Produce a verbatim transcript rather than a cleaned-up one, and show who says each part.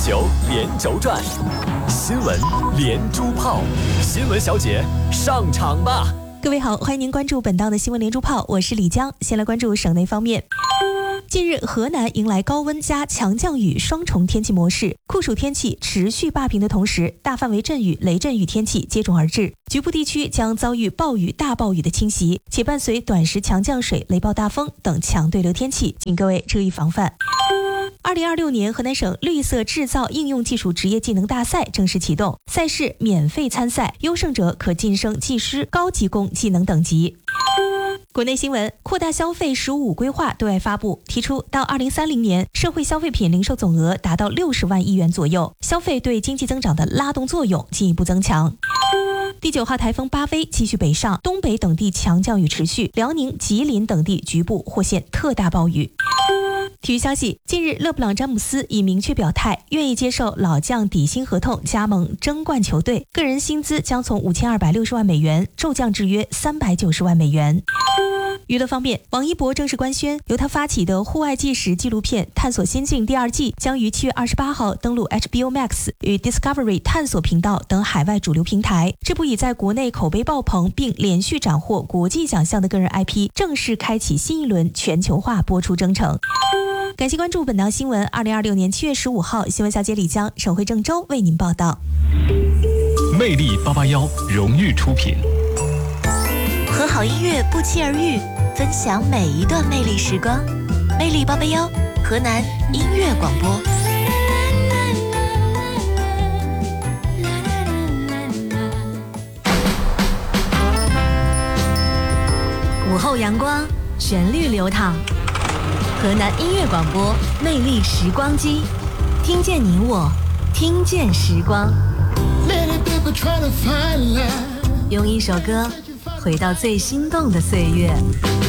Speaker 1: 球连轴转，新闻连珠炮，新闻小姐上场吧！
Speaker 2: 各位好，欢迎您关注本档的新闻连珠炮，我是李江。先来关注省内方面。近日，河南迎来高温加强降雨双重天气模式，酷暑天气持续霸屏的同时，大范围阵雨、雷阵雨天气接踵而至，局部地区将遭遇暴雨、大暴雨的侵袭，且伴随短时强降水、雷暴大风等强对流天气，请各位注意防范。二零二六年河南省绿色制造应用技术职业技能大赛正式启动，赛事免费参赛，优胜者可晋升技师、高级工技能等级。国内新闻，扩大消费“十五五”规划对外发布，提出到二零三零年，社会消费品零售总额达到六十万亿元左右，消费对经济增长的拉动作用进一步增强。第九号台风巴威继续北上，东北等地强降雨持续，辽宁、吉林等地局部或现特大暴雨。体育消息，近日勒布朗·詹姆斯已明确表态，愿意接受老将底薪合同加盟争冠球队，个人薪资将从五千二百六十万美元骤降至约三百九十万美元。娱乐方面，王一博正式官宣，由他发起的户外纪实纪录片《探索仙境》第二季将于七月二十八号登陆 H B O Max 与 Discovery 探索频道等海外主流平台。这部已在国内口碑爆棚并连续斩获国际奖项的个人 I P 正式开启新一轮全球化播出征程。感谢关注本档新闻。二零二六年七月十五号，新闻小姐李江、省会郑州为您报道。
Speaker 1: 魅力八八幺荣誉出品，
Speaker 3: 和好音乐不期而遇，分享每一段魅力时光。魅力八八幺，河南音乐广播。午后阳光，旋律流淌。河南音乐广播，魅力时光机，听见你我，听见时光。用一首歌回到最心动的岁月。